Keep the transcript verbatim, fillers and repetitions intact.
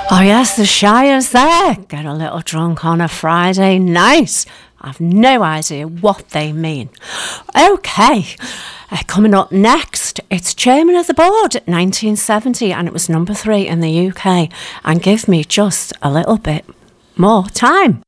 Oh yes, the Shire's there. Get a little drunk on a Friday night. I've no idea what they mean. Okay, uh, coming up next, it's Chairman of the Board, nineteen seventy, and it was number three in the U K. And give me just a little bit more time.